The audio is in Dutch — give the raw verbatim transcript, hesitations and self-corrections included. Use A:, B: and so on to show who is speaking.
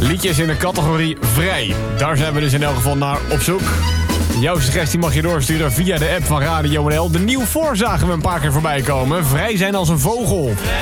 A: Liedjes in de categorie vrij. Daar zijn we dus in elk geval naar op zoek. Jouw suggestie mag je doorsturen via de app van Radio N L. De nieuw voor zagen we een paar keer voorbij komen. Vrij zijn als een vogel.